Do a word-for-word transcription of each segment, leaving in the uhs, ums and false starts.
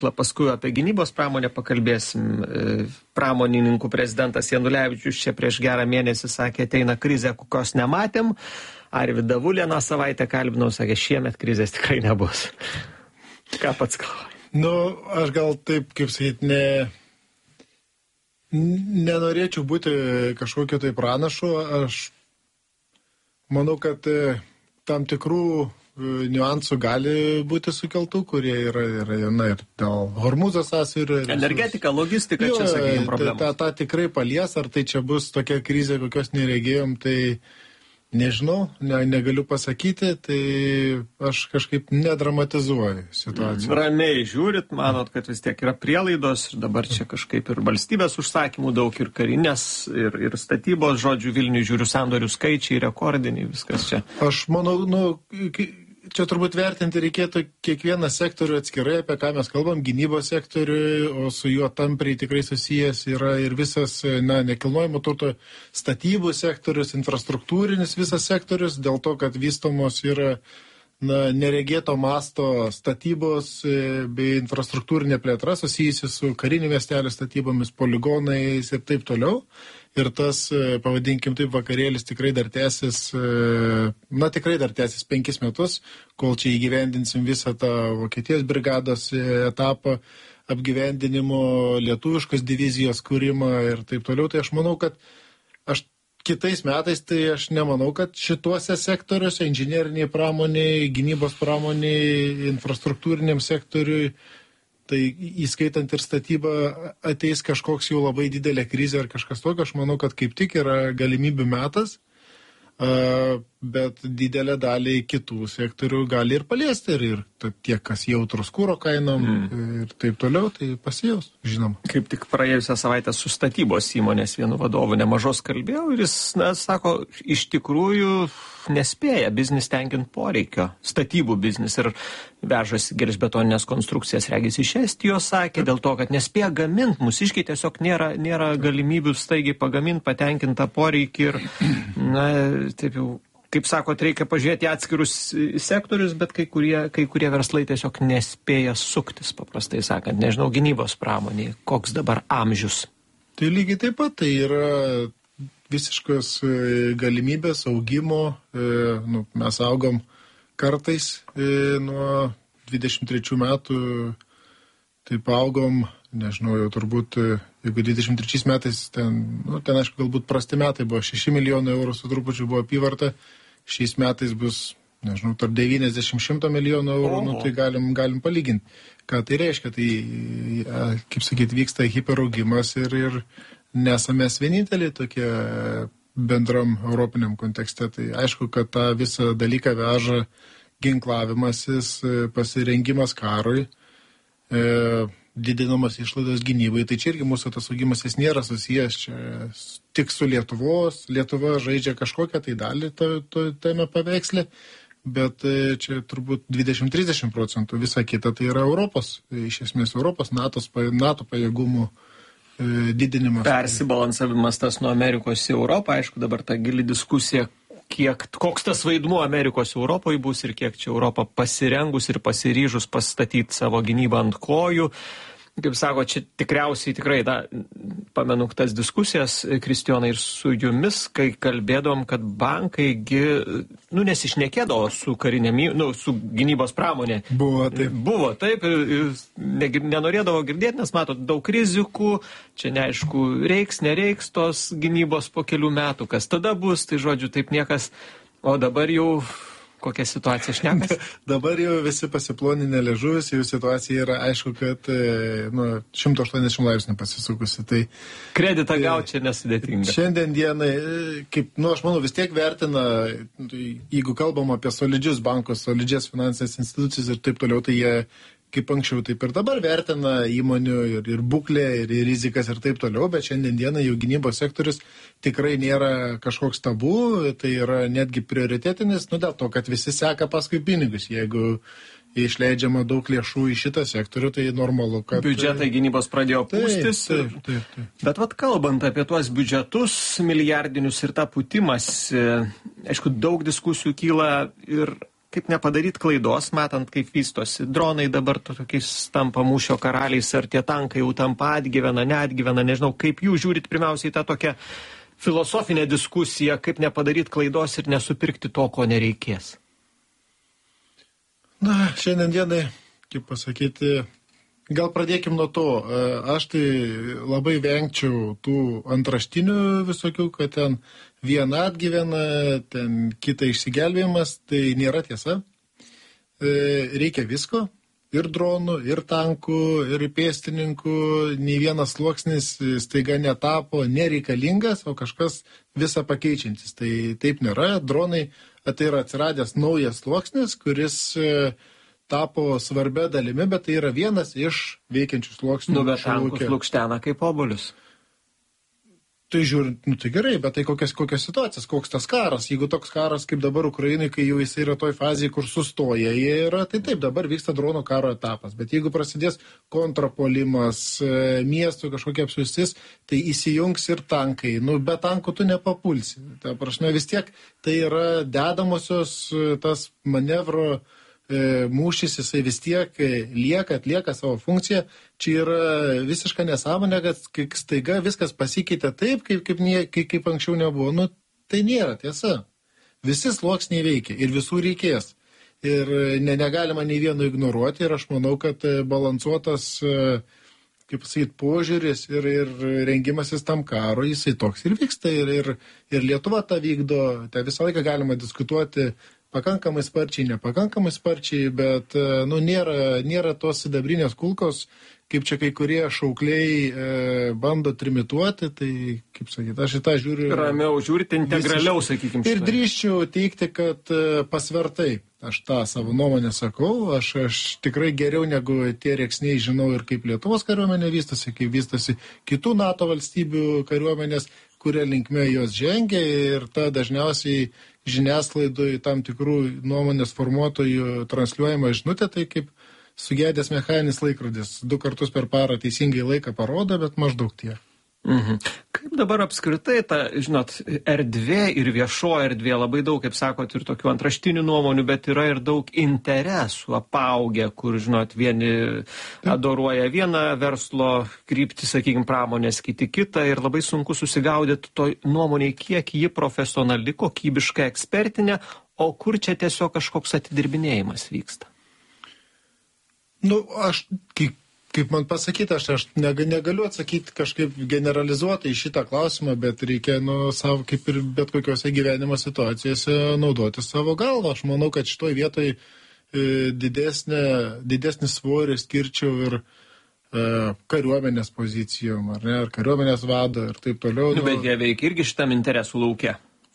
paskui apie gynybos pramonę pakalbėsim. Pramonininkų prezidentas Janulevičius čia prieš gerą mėnesį sakė, ateina krizė, kokios nematėm. Arvydą Vulėną savaitę kalbinau, sakė, šiemet krizės tikrai nebus. Ką pats galvoji? Nu, aš gal taip, kaip sakyti, ne... Nenorėčiau būti kažkokio tai pranašu. Aš manau, kad tam tikrų niuansų gali būti sukeltų, kurie yra, yra na, ir dėl Hormūzo sąsiaurio. Energetika, logistika, jo, čia, sakykime, problemos. Ta, ta tikrai palies, ar tai čia bus tokia krizė, kokios neregėjom, tai nežinau, ne, negaliu pasakyti, tai aš kažkaip nedramatizuoju situaciją. Ramiai žiūrit, manot, kad vis tiek yra prielaidos ir dabar čia kažkaip ir valstybės užsakymų daug, ir karinės, ir, ir statybos, žodžiu, Vilniui žiūriu sandorių skaičiai, rekordiniai, viskas čia. Aš manau, nu, čia turbūt vertinti reikėtų kiekvieną sektorių atskirai, apie ką mes kalbam, gynybos sektorių, o su juo tampriai tikrai susijęs yra ir visas, na, nekilnojamo turto statybų sektorius, infrastruktūrinis visas sektorius, dėl to, kad vystomos yra, na, neregėto masto statybos bei infrastruktūrinė plėtra susijusi su karinių miestelių statybomis, poligonais ir taip toliau. Ir tas, pavadinkim taip, vakarėlis tikrai dar tęsis, na tikrai dar tęsis penkis metus, kol čia įgyvendinsim visą tą Vokietijos brigados etapą, apgyvendinimo, lietuviškos divizijos kūrimą ir taip toliau. Tai aš manau, kad aš kitais metais, tai aš nemanau, kad šituose sektoriuose, inžineriniai pramoniai, gynybos pramoniai, infrastruktūriniam sektoriui, tai įskaitant ir statybą, ateis kažkoks jau labai didelė krizė ar kažkas tokio. Aš manau, kad kaip tik yra galimybių metas, bet didelę dalį kitų sektorių gali ir paliesti. Ir, ir tie, kas jautrus kuro kainom mm. ir taip toliau, tai pasijaus, žinoma. Kaip tik praėjusią savaitę su statybos įmonės vienu vadovu nemažos kalbėjau ir jis, na, sako, iš tikrųjų nespėja biznis tenkint poreikio, statybų biznis, ir vežasi gelžbetoninės konstrukcijas, regis iš Estijos, sakė, dėl to, kad nespėja gamint, mūsiškiai tiesiog nėra, nėra galimybių staigiai pagamint, patenkintą poreikį ir, na, taip jau, kaip sakot, reikia pažiūrėti atskirus sektorius, bet kai kurie, kai kurie verslai tiesiog nespėja suktis, paprastai sakant, nežinau, gynybos pramoniai, koks dabar amžius. Tai lygiai taip pat, tai yra visiškos galimybės augimo, nu, mes augom kartais nuo dvidešimt trečių metų, taip augom, nežinau, jau turbūt, jeigu dvidešimt trečiais metais, ten, nu, ten aišku, galbūt prasti metai buvo, šeši milijonai eurų su trupučiu buvo apyvarta, šiais metais bus, nežinau, tarp devyniasdešimt šimto milijonų eurų, nu, tai galim, galim palyginti. Ką tai reiškia? Tai, kaip sakyti, vyksta hiperaugimas ir, ir nesame vieninteliai tokie bendram europiniam kontekste. Tai aišku, kad tą visą dalyką veža ginklavimasis, pasirengimas karui, e, didinamas išlaidos gynybai. Tai čia irgi mūsų tas augimas jis nėra susijęs čia tik su Lietuvos. Lietuva žaidžia kažkokią tai dalį to, to, tame paveiksle, bet čia turbūt dvidešimt trisdešimt procentų. Visa kita tai yra Europos, iš esmės Europos, NATO, NATO pajėgumų didinimas. Persibalansavimas tas nuo Amerikos į Europą, aišku, dabar ta gili diskusija, kiek, koks tas vaidmuo Amerikos Europoje bus ir kiek čia Europa pasirengus ir pasiryžus pastatyti savo gynybą ant kojų. Kaip sako, čia tikriausiai tikrai, da, pamenu tas diskusijas, Kristijonai, ir su jumis, kai kalbėdom, kad bankai, nu, nesišnekėdavo su karinėm, nu, su gynybos pramonė. Buvo taip. Buvo taip, ne, nenorėdavo girdėti, nes matot, daug rizikų, čia neaišku, reiks, nereiks tos gynybos po kelių metų, kas tada bus, tai žodžiu, taip niekas, o dabar jau kokia situacija šnekas? Dabar jau visi pasiploninę liežuvis, jau situacija yra aišku, kad nu, šimtas aštuoniasdešimt laipsnių pasisukusi. Tai, kreditą gauti čia nesudėtinga. Šiandien dienai, kaip, nu, aš manau, vis tiek vertina, jeigu kalbam apie solidžius bankus, solidžias finansinės institucijas ir taip toliau, tai jie kaip anksčiau, taip ir dabar vertina įmonių ir, ir būklę, ir, ir rizikas ir taip toliau, bet šiandien dieną jau gynybos sektorius tikrai nėra kažkoks tabu, tai yra netgi prioritetinis, nu dėl to, kad visi seka paskui pinigus. Jeigu išleidžiama daug lėšų į šitą sektorių, tai normalu, kad... Biudžetai gynybos pradėjo pūstis. Taip, taip, taip, taip. Bet vat kalbant apie tuos biudžetus milijardinius ir tą pūtimas, aišku, daug diskusijų kyla ir kaip nepadaryti klaidos, matant, kaip vystosi dronai dabar tokiais tampa mūšio karaliais, ar tie tankai jau tampa atgyvena, neatgyvena, nežinau, kaip jūs žiūrit pirmiausiai tą tokią filosofinę diskusiją, kaip nepadaryti klaidos ir nesupirkti to, ko nereikės. Na, šiandien dienai, kaip pasakyti, gal pradėkim nuo to. Aš tai labai vengčiau tų antraštinių visokių, kad ten viena atgyvena, ten kita išsigelbėjimas, tai nėra tiesa. Reikia visko, ir dronų, ir tankų, ir pėstininkų, nei vienas sluoksnis staiga netapo nereikalingas, o kažkas visą pakeičiantis. Tai taip nėra, dronai, tai yra atsiradęs naujas sluoksnis, kuris tapo svarbia dalimi, bet tai yra vienas iš veikiančių sluoksnių. Nu, bet tankus lukštena kaip obuolius. Tai žiūrint, nu tai gerai, bet tai kokias, kokias situacijas, koks tas karas. Jeigu toks karas kaip dabar Ukrainai, kai jau jis yra toj fazėje, kur sustoja, jie yra, tai taip, dabar vyksta dronų karo etapas. Bet jeigu prasidės kontrapolimas, miestų kažkokia apsiustis, tai įsijungs ir tankai. Nu, be tankų tu nepapulsi. Ta prasme, vis tiek tai yra dedamosios tas manevro mūšis, jisai vis tiek lieka, atlieka savo funkciją. Čia yra visiška nesąmonė, kad staiga viskas pasikeitė taip, kaip, kaip, nie, kaip, kaip anksčiau nebuvo. Nu, tai nėra tiesa. Visi sluoksniai veikia ir visų reikės. Ir ne, negalima nei vieno ignoruoti ir aš manau, kad balansuotas, kaip pasakyti, požiūris ir, ir rengimasis tam karo, jisai toks ir vyksta. Ir, ir, ir Lietuva tą vykdo, tai visą laiką galima diskutuoti pakankamai sparčiai, nepakankamai sparčiai, bet nu, nėra, nėra tos sidabrinės kulkos, kaip čia kai kurie šaukliai e, bando trimituoti, tai, kaip sakyti, aš į tą žiūriu... Ramiau žiūrite, integraliau, sakykime. Ir drįsčiau teikti, kad e, pasvertai, aš tą savo nuomonę sakau, aš, aš tikrai geriau negu tie rėksniai žinau ir kaip Lietuvos kariuomenė vystosi, kaip vystosi kitų NATO valstybių kariuomenės, kuria linkme jos žengia ir ta dažniausiai žiniasklaidoj tam tikrų nuomonės formuotojų transliuojama žinutė, tai kaip sugedęs mechaninis laikrodis. Du kartus per parą teisingai laiką parodo, bet maždaug tiek. Mhm. Kaip dabar apskritai ta, žinot, erdvė ir viešo erdvė, labai daug, kaip sakot, ir tokių antraštinių nuomonių, bet yra ir daug interesų apaugę, kur, žinot, vieni adoruoja vieną verslo kryptį, sakykime, pramonės, kiti kitą, ir labai sunku susigaudyti to nuomonėj, kiek ji profesionali, kokybiška, ekspertinė, o kur čia tiesiog kažkoks atidirbinėjimas vyksta. Nu, aš, kaip Kaip man pasakyti, aš, aš negaliu atsakyti kažkaip generalizuotai į šitą klausimą, bet reikia nu, savo, kaip ir bet kokiose gyvenimo situacijose naudoti savo galvą. Aš manau, kad šitoj vietoj e, didesnė, didesnį svorį skirčiau ir e, kariuomenės pozicijom, ar ne, ar kariuomenės vado ir taip toliau. Nu, bet jie veikia irgi šitam interesų lauke.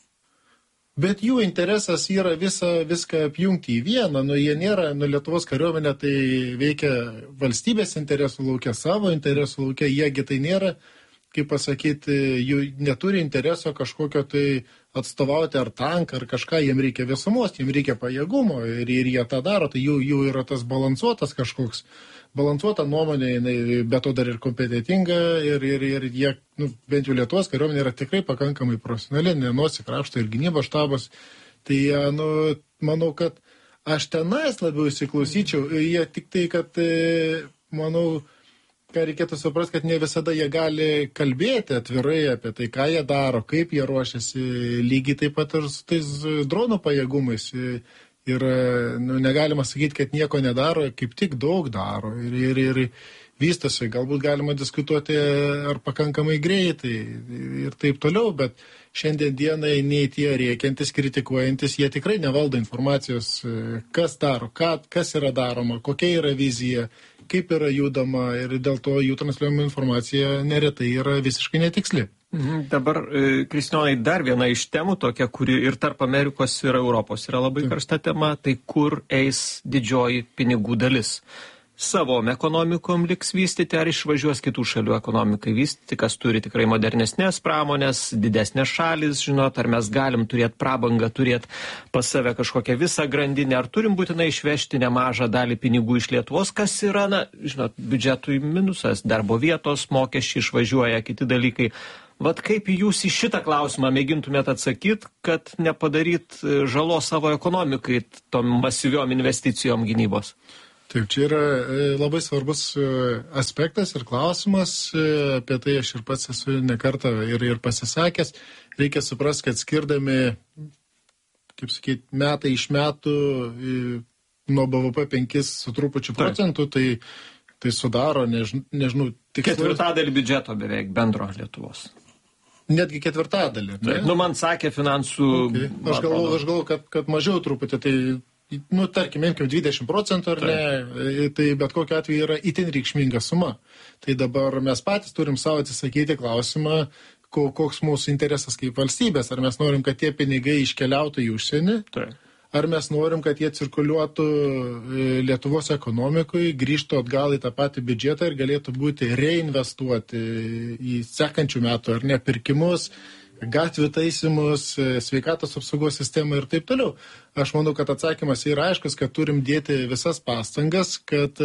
Bet jų interesas yra visą, viską apjungti į vieną. Nu, jie nėra, nu, Lietuvos kariuomenė tai veikia valstybės interesų laukia, savo interesų laukia, jiegi tai nėra, kaip pasakyti, jų neturi intereso kažkokio tai atstovauti ar tanką, ar kažką, jiem reikia visumos, jiem reikia pajėgumo ir, ir jie tą daro, tai jų, jų yra tas balansuotas kažkoks, balansuota nuomonė, jinai, be to dar ir kompetentinga ir, ir, ir jie, nu, bent jau Lietuvos kariuomenė yra tikrai pakankamai profesionali, nenuosi krašto ir gynybos štabas. Tai, nu, manau, kad aš tenais labiau įsiklausyčiau, jie tik tai, kad, manau, ką reikėtų suprasti, kad ne visada jie gali kalbėti atvirai apie tai, ką jie daro, kaip jie ruošiasi, lygiai taip pat ir su tais dronų pajėgumais. Ir nu, negalima sakyti, kad nieko nedaro, kaip tik daug daro ir, ir, ir vystosi. Galbūt galima diskutuoti ar pakankamai greitai ir taip toliau, bet šiandien dienai nei tie rėkiantis, kritikuojantis, jie tikrai nevaldo informacijos, kas daro, ką, kas yra daroma, kokia yra vizija, kaip yra judama ir dėl to jų transliuojama informacija neretai yra visiškai netiksli. Dabar, Kristijonai, dar viena iš temų tokia, kuri ir tarp Amerikos ir Europos yra labai karšta tema, tai kur eis didžioji pinigų dalis. savom ekonomikom liks vystyti, ar išvažiuos kitų šalių ekonomikai vystyti, kas turi tikrai modernesnės pramonės, didesnės šalis, žinot, ar mes galim turėti prabangą, turėti pas save kažkokią visą grandinę, ar turim būtinai išvežti nemažą dalį pinigų iš Lietuvos, kas yra, na, žinot, biudžetui minusas, darbo vietos, mokesčiai išvažiuoja, kiti dalykai. Vat kaip jūs į šitą klausimą mėgintumėt atsakyti, kad nepadaryt žalos savo ekonomikai tom masyviom investicijom gynybos? Taip, čia yra labai svarbus aspektas ir klausimas, apie tai aš ir pats esu ne kartą ir, ir pasisakęs. Reikia suprasti, kad skirdami, kaip sakyti, metai iš metų nuo B V P penkis su trupučiu procentų, tai, tai sudaro, nežinau, nežinau tikslus. Ketvirtadalį biudžeto beveik bendro Lietuvos. Netgi ketvirtadalį. Nu, man sakė finansų... Okay. Aš galvoju, aš galvoju kad, kad mažiau truputį, tai... Nu, tarkim, imkim dvidešimt procentų ar ne, tai bet kokiu atveju yra itin reikšminga suma. Tai dabar mes patys turim savo atsisakyti klausimą, koks mūsų interesas kaip valstybės. Ar mes norim, kad tie pinigai iškeliautų į užsienį, tai. Ar mes norim, kad jie cirkuliuotų Lietuvos ekonomikoje, grįžtų atgal į tą patį biudžetą ir galėtų būti reinvestuoti į sekančių metų ar ne pirkimus, gatvių taisymus, sveikatos apsaugos sistemą ir taip toliau. Aš manau, kad atsakymas yra aiškus, kad turim dėti visas pastangas, kad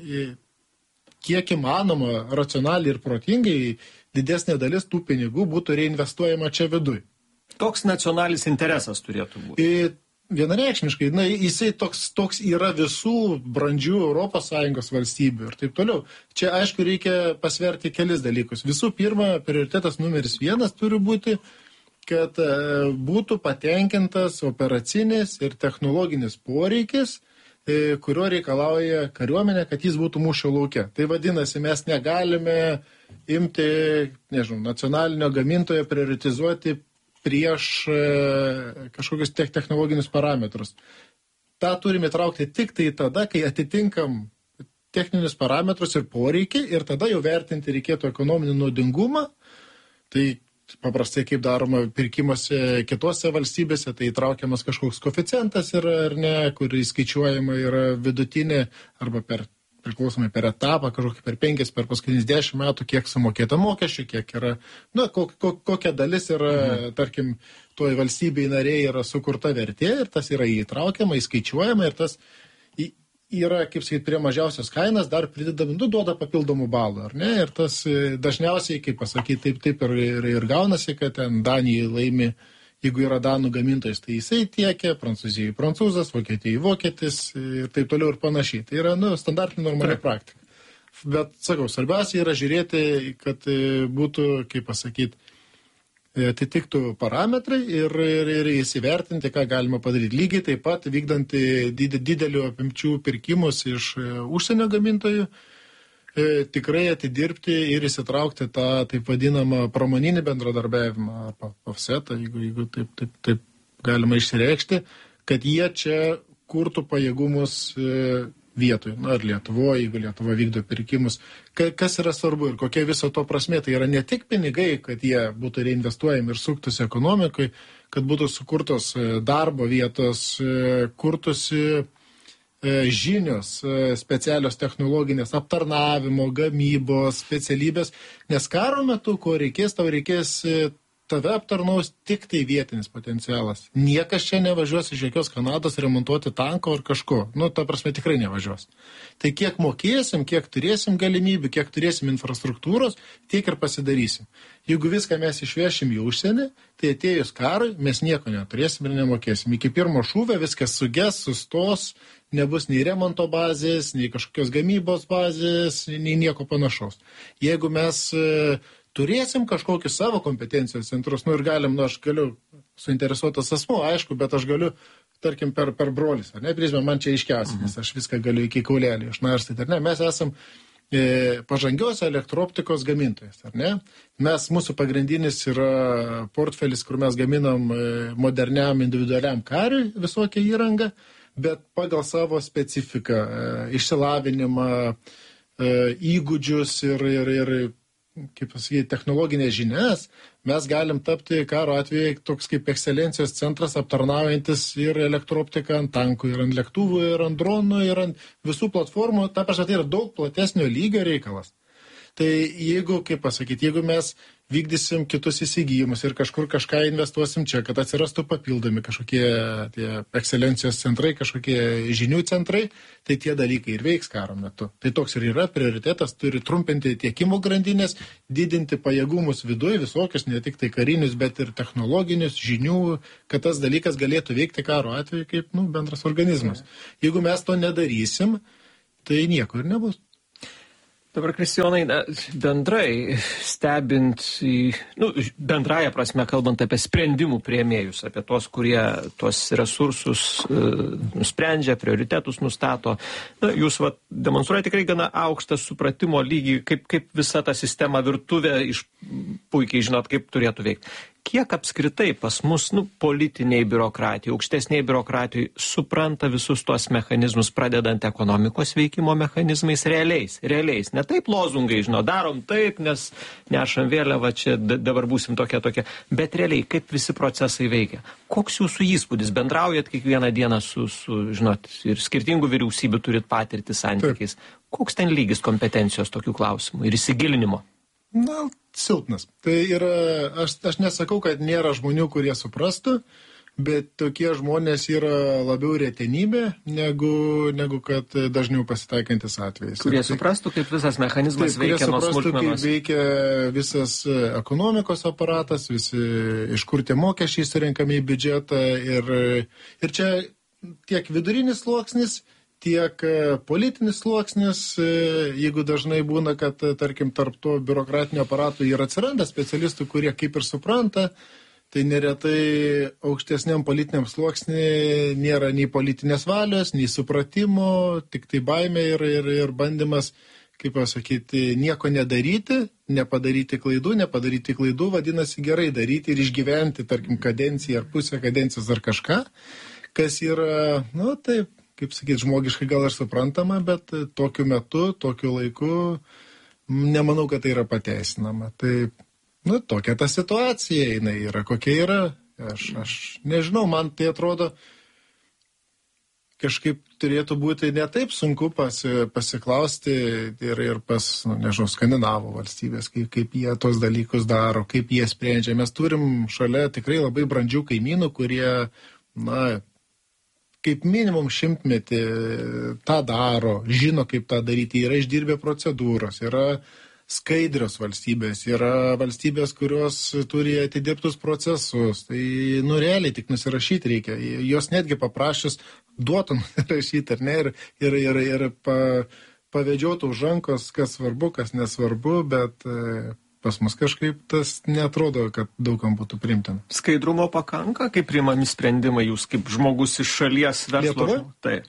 kiek įmanoma racionaliai ir protingai didesnė dalis tų pinigų būtų reinvestuojama čia viduj. Toks nacionalinis interesas turėtų būti. Ir vienareikšmiškai, na, jisai toks, toks yra visų brandžių Europos Sąjungos valstybių ir taip toliau. Čia, aišku, reikia pasverti kelis dalykus. Visų pirma, prioritetas numeris vienas turi būti, kad e, būtų patenkintas operacinis ir technologinis poreikis, e, kurio reikalauja kariuomenė, kad jis būtų mūšio lauke. Tai vadinasi, mes negalime imti, nežinau, nacionalinio gamintojo prioritizuoti prieš kažkokius technologinius parametrus. Ta turime traukti tik tai tada, kai atitinkam techninius parametrus ir poreikį ir tada jau vertinti reikėtų ekonominį naudingumą. Tai paprastai kaip daroma pirkimuose kitose valstybėse, tai įtraukiamas kažkoks koeficientas yra ar ne, kur įskaičiuojama yra vidutinė arba per priklausomai per etapą, kažkokį per penkis, per paskutinius dešimt metų, kiek sumokėta mokesčių, kiek yra, na, kok, kok, kokia dalis yra, mhm. tarkim, toj valstybei nariai yra sukurta vertė ir tas yra įtraukiama, įskaičiuojama ir tas yra, kaip sakyti, prie mažiausios kainas dar pridedami, nu, duoda papildomų balų, ar ne? Ir tas dažniausiai, kaip pasakyti, taip, taip ir, ir, ir gaunasi, kad ten Danijai laimi. Jeigu yra danų gamintojas, tai jisai tiekia, Prancūzijai prancūzas, Vokietijai vokietis ir taip toliau ir panašiai. Tai yra, nu, standartinė normali praktika. Bet, sakau, svarbiausia yra žiūrėti, kad būtų, kaip pasakyti, atitiktų parametrai ir, ir, ir įsivertinti, ką galima padaryti. Lygiai taip pat vykdant didelių apimčių pirkimus iš užsienio gamintojų, tikrai atidirbti ir įsitraukti tą taip vadinamą pramoninį bendradarbiavimą, arba offsetą, jeigu, jeigu taip, taip, taip galima išsireikšti, kad jie čia kurtų pajėgumus vietoj, na, ar Lietuvoje, jeigu Lietuva vykdo pirkimus. Kas yra svarbu ir kokia viso to prasmė, tai yra ne tik pinigai, kad jie būtų reinvestuojami ir suktųsi ekonomikai, kad būtų sukurtos darbo vietos, kurtųsi žinios, specialios technologinės, aptarnavimo, gamybos, specialybės, nes karo metu, ko reikės, tau reikės tave aptarnaus tik tai vietinis potencialas. Niekas čia nevažiuos iš jokios Kanados remontuoti tanko ar kažko. Nu, ta prasme, tikrai nevažiuos. Tai kiek mokėsim, kiek turėsim galimybių, kiek turėsim infrastruktūros, tiek ir pasidarysim. Jeigu viską mes išvešim į užsienį, tai atėjus karui mes nieko neturėsim ir nemokėsim. Iki pirmo šūvio viskas suges, sustos, nebus nei remonto bazės, nei kažkokios gamybos bazės, nei nieko panašaus. Jeigu mes e, turėsim kažkokius savo kompetencijos centrus, nu ir galim, nu aš galiu suinteresuotas asmuo, aišku, bet aš galiu, tarkim, per, per brolis, ar ne, prizmę, man čia aiškiausiai, nes aš viską galiu iki kaulelį išnarstyti, ar ne, mes esam e, pažangios elektroptikos gamintojas, ar ne, mes, mūsų pagrindinis yra portfelis, kur mes gaminam e, moderniam individualiam kariui visokią įrangą, bet pagal savo specifiką, išsilavinimą, įgūdžius ir, ir, ir kaip pasakyti, technologinės žinias, mes galim tapti karo atveju toks kaip ekscelencijos centras aptarnaujantis ir elektrooptiką ant tankų, ir ant lėktuvų, ir ant dronų, ir ant visų platformų. Ta prasme, tai yra daug platesnio lygio reikalas. Tai jeigu, kaip pasakyti, jeigu mes vykdysim kitus įsigijimus ir kažkur kažką investuosim čia, kad atsirastų papildomi kažkokie tie ekscelencijos centrai, kažkokie žinių centrai, tai tie dalykai ir veiks karo metu. Tai toks ir yra prioritetas, turi trumpinti tiekimo grandinės, didinti pajėgumus viduje visokius, ne tik tai karinius, bet ir technologinius, žinių, kad tas dalykas galėtų veikti karo atveju kaip nu, bendras organizmas. Jeigu mes to nedarysim, tai nieko ir nebus. Dabar, Kristijonai, bendrai stebint, į, nu, bendraja prasme, kalbant apie sprendimų priėmėjus, apie tos, kurie tuos resursus e, nusprendžia, prioritetus nustato, na, jūs va, demonstruojate tikrai gana aukštą supratimo lygį, kaip, kaip visa ta sistema virtuvė iš puikiai žinot, kaip turėtų veikti. Kiek apskritai pas mus, nu, politiniai biurokratijai, aukštesniai biurokratijai supranta visus tuos mechanizmus, pradedant ekonomikos veikimo mechanizmais realiais, realiais. Ne taip lozungai, žinau, darom taip, nes nešam vėliavą, čia dabar būsim tokie, tokie, bet realiai, kaip visi procesai veikia. Koks jūsų įspūdis? Bendraujat kiekvieną dieną su, su žinot, ir skirtingų vyriausybių turit patirti santykiais. Taip. Koks ten lygis kompetencijos tokių klausimų ir įsigilinimo? Na, silpnas. Tai yra, aš, aš nesakau, kad nėra žmonių, kurie suprastų, bet tokie žmonės yra labiau retenybė, negu, negu kad dažniau pasitaikantis atvejais. Kurie tai, suprastų, kaip visas mechanizmas taip, veikia nuo smulkmenos. Kurie suprastų, kaip veikia visas ekonomikos aparatas, visi, iš kur tie mokesčiai surenkami į biudžetą. Ir, ir čia tiek vidurinis sluoksnis, tiek politinis sluoksnis, jeigu dažnai būna, kad, tarkim, tarp to biurokratinio aparato ir atsiranda specialistų, kurie kaip ir supranta, tai neretai aukštesniam politiniam sluoksnį nėra nei politinės valios, nei supratimo, tik tai baimė ir, ir, ir bandymas, kaip pasakyti, nieko nedaryti, nepadaryti klaidų, nepadaryti klaidų, vadinasi gerai daryti ir išgyventi, tarkim, kadenciją ar pusę kadencijos ar kažką, kas yra, nu taip, kaip sakyti, žmogiškai gal ir suprantama, bet tokiu metu, tokiu laiku nemanau, kad tai yra pateisinama. Tai, nu, tokia ta situacija, jinai yra kokia yra. Aš, aš nežinau, man tai atrodo, kažkaip turėtų būti ne taip sunku pasi, pasiklausti ir, ir pas, nu, nežinau, skandinavų valstybės, kaip, kaip jie tos dalykus daro, kaip jie sprendžia. Mes turim šalia tikrai labai brandžių kaimynų, kurie, na, kaip minimum šimtmetį tą daro, žino, kaip tą daryti, yra išdirbę procedūros, yra skaidrios valstybės, yra valstybės, kurios turi atidirbtus procesus. Tai, nu, realiai tik nusirašyti reikia. Jos netgi paprašys duotų nusirašyti, ar ne, ir, ir, ir, ir pa, pavedžiotų už rankos, kas svarbu, kas nesvarbu, bet pas mus kažkaip tas netrodo, kad daugam būtų priimtina. Skaidrumo pakanka, kaip priimami sprendimai jūs, kaip žmogus iš šalies verslo? Lietuva? Taip.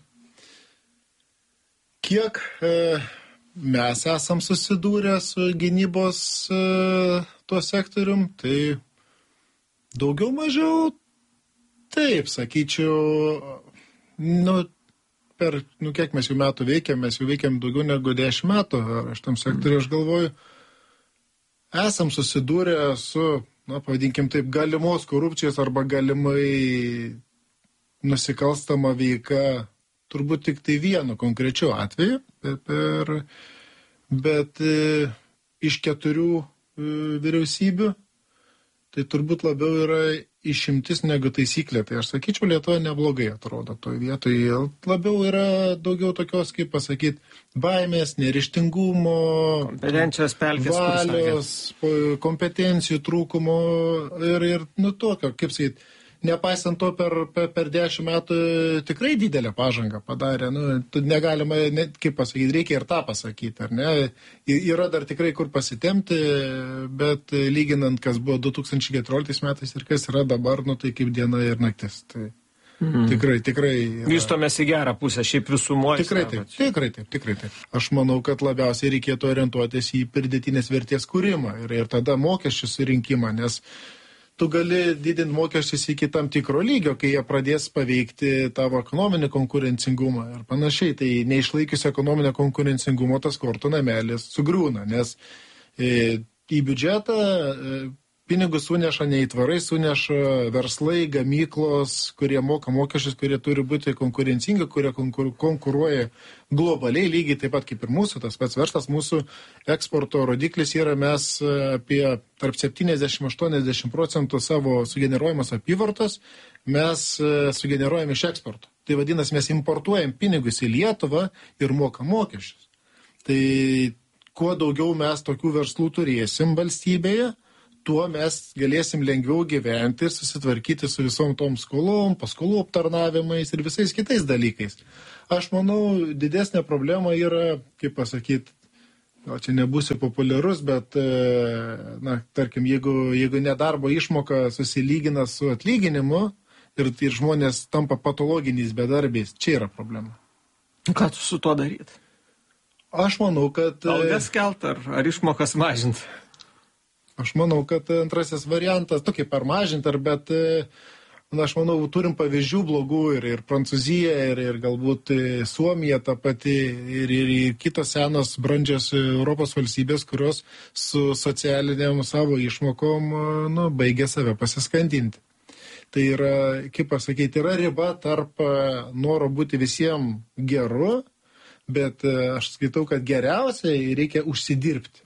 Kiek e, mes esam susidūrę su gynybos e, tuo sektorium, tai daugiau mažiau taip, sakyčiau, nu, per, nu, kiek mes jau metų veikiam, mes jau veikiam daugiau negu dešimt metų, aš tam sektoriu, aš galvoju, esam susidūrę su, na, pavadinkim taip, galimos korupcijos arba galimai nusikalstama veika, turbūt tik tai vienu konkrečiu atveju, per, bet e, iš keturių e, vyriausybių, tai turbūt labiau yra išimtis negu taisyklė. Tai aš sakyčiau, Lietuva neblogai atrodo toje vietoje. Labiau yra daugiau tokios, kaip pasakyti, baimės, neryžtingumo, kompetencijos pelkės, valios, kompetencijų trūkumo ir, ir nu, tokio, kaip sakyti, nepaisant to per, per, per dešimt metų tikrai didelę pažangą padarė. Nu, negalima, ne, kaip pasakyti, reikia ir tą pasakyti, ar ne? Yra dar tikrai kur pasitemti, bet lyginant, kas buvo du tūkstančiai keturioliktais metais ir kas yra dabar, nu, tai kaip diena ir naktis. Tai mm. tikrai, tikrai. Yra... Vystomės į gerą pusę, šiaip visumuojas. Tikrai taip, tikrai taip, tikrai taip. Aš manau, kad labiausiai reikėtų orientuotis į pridėtinės vertės kūrimą ir, ir tada mokesčių surinkimą, nes tu gali didinti mokesčius iki tam tikro lygio, kai jie pradės paveikti tavo ekonominį konkurencingumą ir panašiai. Tai neišlaikius ekonominio konkurencingumo tas kortų namelis sugriūna, nes e, į biudžetą pinigus suneša neįtvarai, suneša verslai, gamyklos, kurie moka mokesčius, kurie turi būti konkurencingi, kurie konkur, konkuruoja globaliai, lygiai taip pat kaip ir mūsų, tas pats verslas, mūsų eksporto rodiklis yra mes apie tarp septyniasdešimt aštuoniasdešimt procentų savo sugeneruojamos apyvartos mes sugeneruojam iš eksporto. Tai vadinasi, mes importuojam pinigus į Lietuvą ir mokam mokesčius. Tai kuo daugiau mes tokių verslų turėsim valstybėje, tuo mes galėsim lengviau gyventi ir susitvarkyti su visom tom skolom, paskolų aptarnavimais ir visais kitais dalykais. Aš manau, didesnė problema yra, kaip pasakyti, gal čia nebūsiu populiarus, bet, na, tarkim, jeigu, jeigu nedarbo išmoka susilygina su atlyginimu ir, ir žmonės tampa patologiniais bedarbiais, čia yra problema. Ką tu su tuo daryti? Aš manau, kad... Algas kelt ar, ar išmokas mažinti? Aš manau, kad antrasis variantas, tokį per mažinti, ar bet, na, aš manau, turim pavyzdžių blogų ir, ir Prancūzija, ir, ir galbūt Suomija ta pati, ir, ir, ir kitos senos brandžios Europos valstybės, kurios su socialiniam savo išmokom, nu, baigia save pasiskandinti. Tai yra, kaip pasakyti, yra riba tarp noro būti visiems geru, bet aš skaitau, kad geriausiai reikia užsidirbti.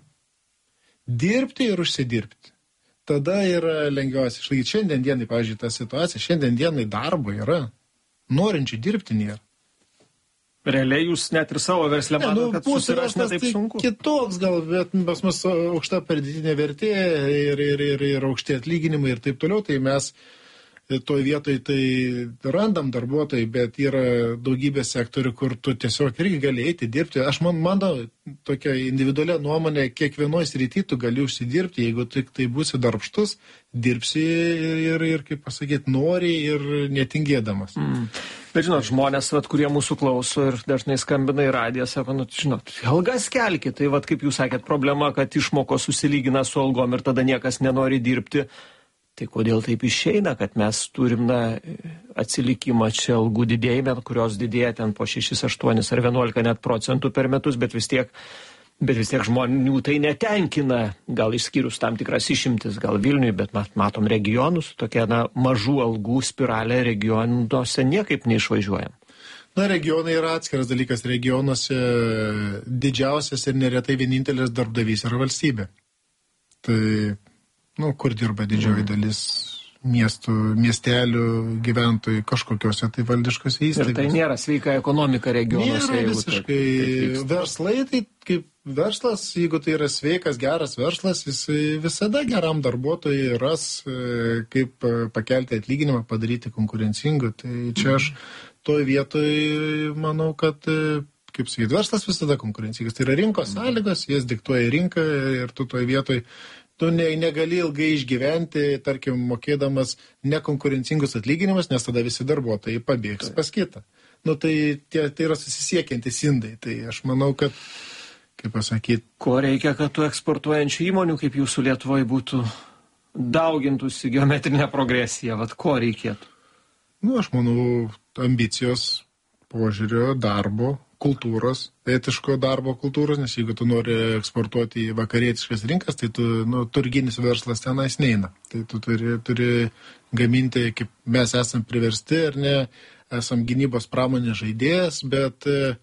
Dirbti ir užsidirbti. Tada yra lengviausia išlaikyti. Šiandien dienai, pavyzdžiui, ta situacija, šiandien dienai darbo yra. Norinčių dirbti nėra. Realiai jūs net ir savo verslę matot, nu, kad susirasti netaip tai sunku. Kitoks gal, bet pas mus aukšta pridėtinė vertė ir, ir, ir, ir aukšti atlyginimai ir taip toliau, tai mes toj vietoj tai randam darbuotojai, bet yra daugybė sektorių, kur tu tiesiog irgi gali eiti dirbti. Aš man, mano tokia individualia nuomonė, kiekvienoj srity tu gali užsidirbti, jeigu tik tai būsi darbštus, dirbsi ir, ir, ir kaip pasakyti, nori ir netingėdamas. Mm. Bet žinot, žmonės, vat, kurie mūsų klauso ir dažnai skambina į radiją, sako, nu, žinot, algas kelkit, tai vat, kaip jūs sakėt, problema, kad išmokos susilygina su algom ir tada niekas nenori dirbti. Tai kodėl taip išeina, kad mes turim na, atsilikimą čia algų didėjime, kurios didėja ten po šešis, aštuonis ar vienuolika net procentų per metus, bet vis tiek, bet vis tiek žmonių tai netenkina, gal išskyrus tam tikras išimtis, gal Vilniui, bet matom regionus, tokia na, mažų algų spiralė regionuose niekaip neišvažiuojam. Na, regionai yra atskiras dalykas, regionuose didžiausias ir neretai vienintelis darbdavys yra valstybė. Tai nu, kur dirba didžioji dalis miestų, miestelių gyventojų kažkokiuose tai valdiškose įstaigose. Ir tai nėra sveika ekonomika regionuose. Nėra visiškai. Tai verslai, tai kaip verslas, jeigu tai yra sveikas, geras verslas, jis visada geram darbuotojui ras, kaip pakelti atlyginimą, padaryti konkurencingu. Tai čia aš toj vietoj manau, kad kaip sakyti, verslas visada konkurencingas. Tai yra rinkos sąlygos, jas diktuoja rinka ir tu toj vietoj tu ne, negali ilgai išgyventi, tarkim, mokėdamas nekonkurencingus atlyginimus, nes tada visi darbuotojai pabėgs tai pas kitą. Nu, tai, tie, tai yra susisiekiantys indai. Tai aš manau, kad, kaip pasakyti... Ko reikia, kad tų eksportuojančių įmonių, kaip jūsų Lietuvoje, būtų daugintųsi geometrinė progresija? Vat ko reikėtų? Nu, aš manau, ambicijos, požiūrio, darbo, kultūros, etiško darbo kultūros, nes jeigu tu nori eksportuoti į vakarietiškas rinkas, tai tu, nu, turginis verslas tenais neina. Tai tu turi, turi gaminti, kaip mes esam priversti, ar ne, esam gynybos pramonės žaidėjas, bet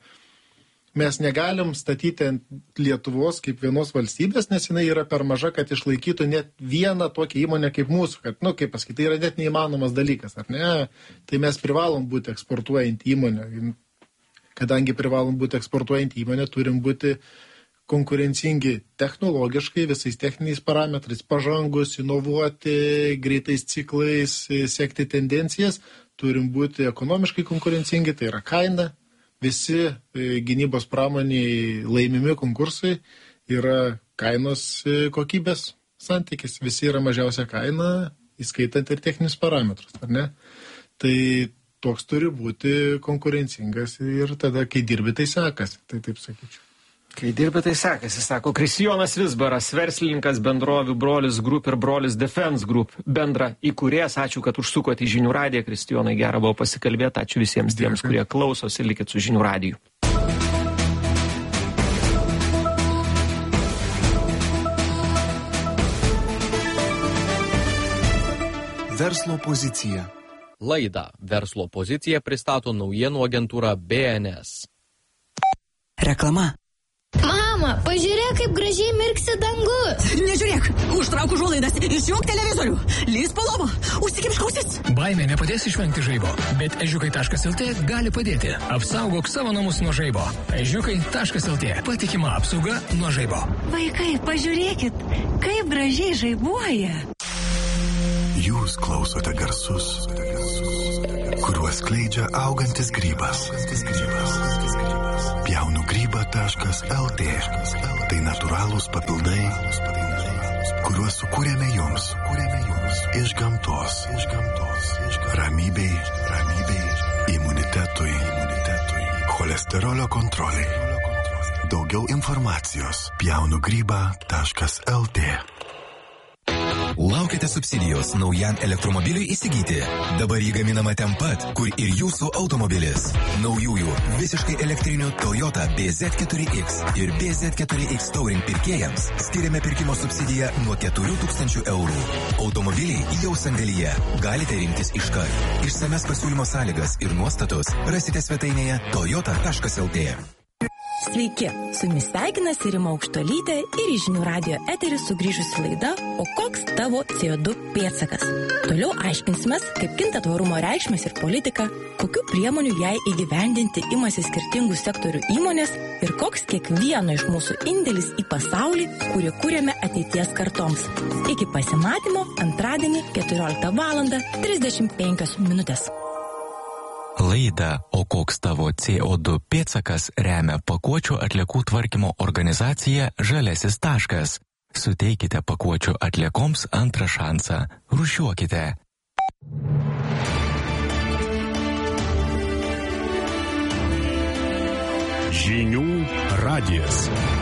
mes negalim statyti ant Lietuvos kaip vienos valstybės, nes jinai yra per maža, kad išlaikytų net vieną tokią įmonę kaip mūsų, kad, nu, kaip pasakyti, tai yra net neįmanomas dalykas, ar ne? Tai mes privalom būti eksportuojant įmonę. Kadangi privalom būti eksportuojant įmonę, turim būti konkurencingi technologiškai, visais techniniais parametrais, pažangus, inovuoti, greitais ciklais, sekti tendencijas, turim būti ekonomiškai konkurencingi, tai yra kaina. Visi gynybos pramoniai laimimi konkursai yra kainos kokybės santykis. Visi yra mažiausia kaina, įskaitant ir techninius parametrus, ar ne? Tai toks turi būti konkurencingas ir tada, kai dirbi, tai sekasi, tai taip sakyčiau. Kai dirbi, tai sekasi, sako Kristijonas Vizbaras, verslininkas, bendrovių Brolis Group ir Brolis Defense Group bendra įkūrėjas. Ačiū, kad užsukote į Žinių radiją, Kristijonai, gera buvo pasikalbėti. Ačiū visiems tiems, kurie klausosi, likit su Žinių radiju. Verslo pozicija. Laidą Verslo pozicija pristato naujienų agentūra B N S. Reklama. Mama, pažiūrėk, kaip gražiai mirksi dangus. Nežiūrėk, užtrauk užuolaidas, išjunk televizorių, lįs po lovą, užsikimšk ausis. Baimė nepadės išvengti žaibo, bet ežiukai taškas lt gali padėti. Apsaugok savo namus nuo žaibo. ežiukai taškas lt. Patikima apsauga nuo žaibo. Vaikai, pažiūrėkit, kaip gražiai žaibuoja. Jūs klausote garsus, kuriuos skleidžia augantis grybas. Pjaunu grybą taškas lt. Tai natūralūs papildai, kuriuos sukūrėme jums iš gamtos. Ramybei, ramybei, imunitetui, cholesterolio kontroliai. Daugiau informacijos pjaunu grybą taškas lt. Laukite subsidijos naujam elektromobiliui įsigyti. Dabar jį gaminama ten pat, kur ir jūsų automobilis. Naujųjų visiškai elektrinių Toyota B Z keturi X ir B Z keturi X Touring pirkėjams skiriame pirkimo subsidiją nuo keturių tūkstančių eurų. Automobiliai jau sandėlyje. Galite rinktis iškart. Išsames pasiūlymo sąlygas ir nuostatos rasite svetainėje toyota taškas lt. Sveiki, su jumis sveikinasi Rima Aukštuolytė ir į Žinių radijo eterį sugrįžusi laida O koks tavo C O du pėdsakas? Toliau aiškinsimės, kaip kinta tvarumo reikšmės ir politika, kokių priemonių jai įgyvendinti imasi skirtingų sektorių įmonės ir koks kiekvieno iš mūsų indėlis į pasaulį, kurį kūrėme ateities kartoms. Iki pasimatymo antradienį keturioliktą valandą trisdešimt penkios minutės. Laidą O koks tavo C O du pėdsakas remia pakuočių atliekų tvarkymo organizacija Žaliasis taškas. Suteikite pakuočių atliekoms antrą šansą. Rūšiuokite. Žinių radijas.